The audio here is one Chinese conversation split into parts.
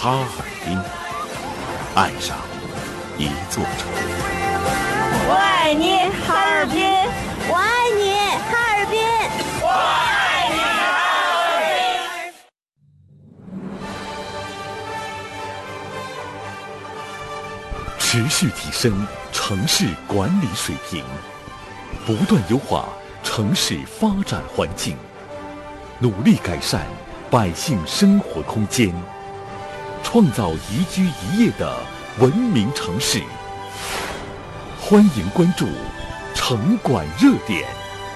哈尔滨，爱上一座城。 我爱你，哈尔滨！ 我爱你，哈尔滨！ 我爱你，哈尔滨！持续提升城市管理水平，不断优化城市发展环境，努力改善百姓生活空间，创造宜居宜业的文明城市。欢迎关注城管热点。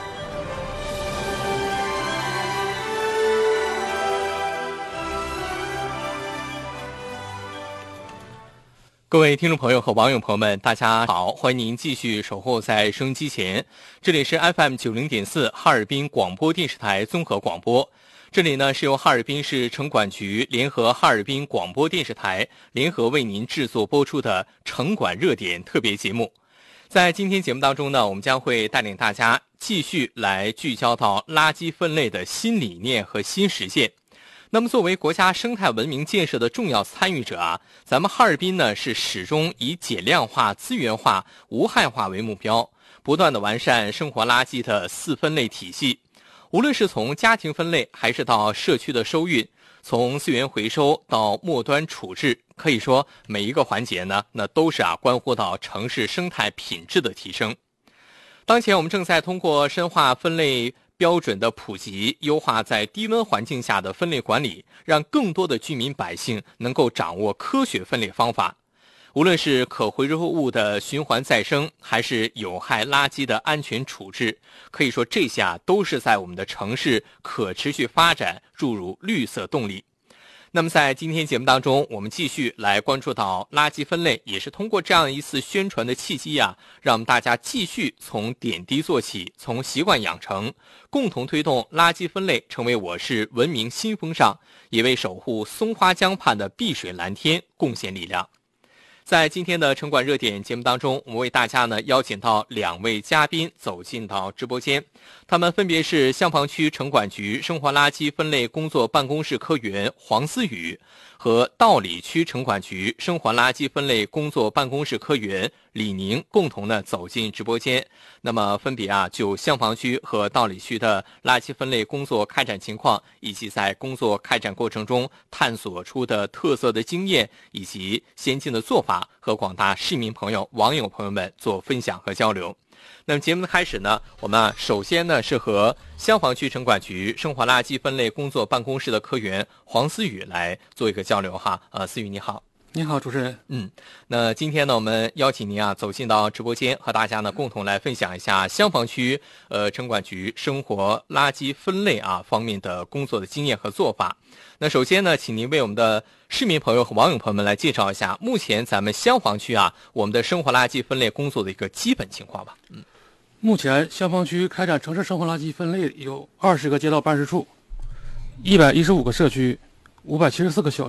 各位听众朋友和网友朋友们，大家好，欢迎您继续守候在收音机前，这里是 FM 90.4哈尔滨广播电视台综合广播。这里呢是由哈尔滨市城管局联合哈尔滨广播电视台联合为您制作播出的城管热点特别节目。在今天节目当中呢，我们将会带领大家继续来聚焦到垃圾分类的新理念和新实践。那么作为国家生态文明建设的重要参与者啊，咱们哈尔滨呢是始终以减量化、资源化、无害化为目标，不断的完善生活垃圾的4分类体系。无论是从家庭分类还是到社区的收运，从资源回收到末端处置，可以说每一个环节呢，那都是关乎到城市生态品质的提升。当前我们正在通过深化分类标准的普及，优化在低温环境下的分类管理，让更多的居民百姓能够掌握科学分类方法。无论是可回收物的循环再生，还是有害垃圾的安全处置，可以说这些都是在我们的城市可持续发展注入绿色动力。那么在今天节目当中，我们继续来关注到垃圾分类，也是通过这样一次宣传的契机让我们大家继续从点滴做起，从习惯养成，共同推动垃圾分类成为我市文明新风尚，也为守护松花江畔的碧水蓝天贡献力量。在今天的城管热点节目当中，我们为大家呢邀请到2位嘉宾走进到直播间，他们分别是香坊区城管局生活垃圾分类工作办公室科员黄思雨和道里区城管局生活垃圾分类工作办公室科员李宁，共同呢走进直播间。那么分别就香坊区和道里区的垃圾分类工作开展情况，以及在工作开展过程中探索出的特色的经验以及先进的做法，和广大市民朋友、网友朋友们做分享和交流。那么节目的开始呢，我们首先呢是和香坊区城管局生活垃圾分类工作办公室的科员黄思雨来做一个交流哈。思雨你好。 你好，主持人。 那今天呢，我们邀请您走进到直播间，和大家呢共同来分享一下香坊区城管局生活垃圾分类方面的工作的经验和做法。那首先呢，请您为我们的市民朋友和网友朋友们来介绍一下目前咱们香坊区我们的生活垃圾分类工作的一个基本情况吧。 目前香坊区开展城市生活垃圾分类有20个街道办事处，115个社区，574个小